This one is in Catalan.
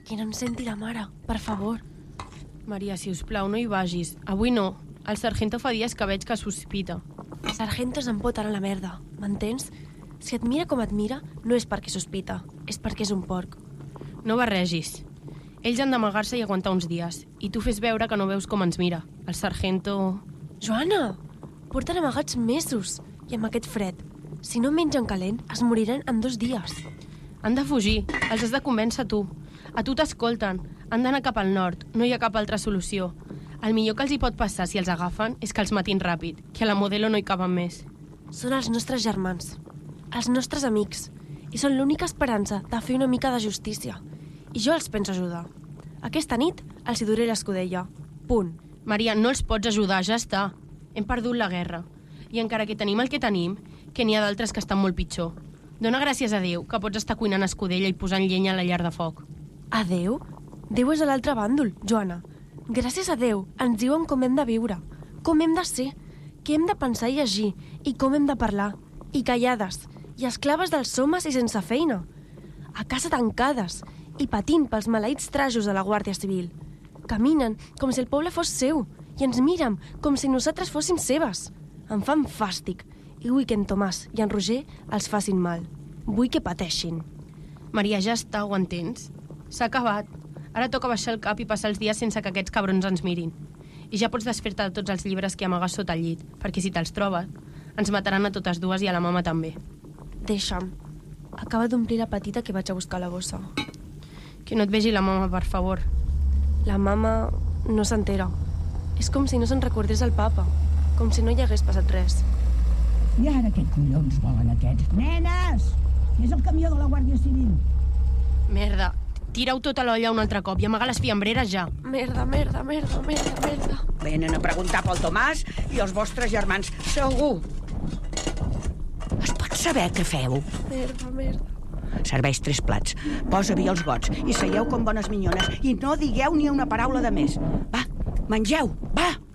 Que no em senti la mare, per favor. Maria, si us plau, no hi vagis. Avui no. El sargento fa dies que veig que sospita. Sargento se'n pot anar a la merda, m'entens? Si et mira com et mira, no és perquè sospita, és perquè és un porc. No barregis. Ells han d'amagar-se i aguantar uns dies. I tu fes veure que no veus com ens mira. El sargento... Joana! Porten amagats mesos. I amb aquest fred. Si no mengen calent, es moriran en 2 dies. Han de fugir. Els has de convèncer tu. A tu t'escolten. Han d'anar cap al nord. No hi ha cap altra solució. El millor que els hi pot passar si els agafen és que els matin ràpid, que a la Modelo no hi caben més. Són els nostres germans, els nostres amics, i són l'única esperança de fer una mica de justícia. I jo els penso ajudar. Aquesta nit els hi duré l'escudella. Punt. Maria, no els pots ajudar, ja està. Hem perdut la guerra. I encara que tenim el que tenim, que n'hi ha d'altres que estan molt pitjor. Dóna gràcies a Déu que pots estar cuinant escudella i posant llenya a la llar de foc. A Déu? Déu és a l'altre bàndol, Joana. Gràcies a Déu ens diuen com hem de viure, com hem de ser, què hem de pensar i agir, i com hem de parlar, i callades, i esclaves dels homes i sense feina, a casa tancades, i patint pels maleïts trajos de la Guàrdia Civil. Caminen com si el poble fos seu, i ens miren com si nosaltres fóssim seves. Em fan fàstic, i vull que en Tomàs i en Roger els facin mal. Vull que pateixin. Maria, ja està, ho entens? S'ha acabat. Ara toca baixar el cap i passar els dies sense que aquests cabrons ens mirin. I ja pots desfer-te de tots els llibres que amagues sota el llit, perquè si te'ls trobes, ens mataran a totes dues i a la mama també. Deixa'm. Acaba d'omplir la petita que vaig a buscar a la bossa. Que no et vegi la mama, per favor. La mama no s'entera. És com si no se'n recordés el papa, com si no hi hagués passat res. I ara què collons volen aquests? Nenes! És el camió de la Guàrdia Civil. Merda. Tira-ho tot a l'olla un altre cop i amaga les fiambreres ja. Merda. Venen a preguntar pel Tomàs i els vostres germans, segur. Es pot saber què feu? Merda. Serveix 3 plats, posa vi als gots i seieu com bones minyones i no digueu ni una paraula de més. Va, mengeu, va!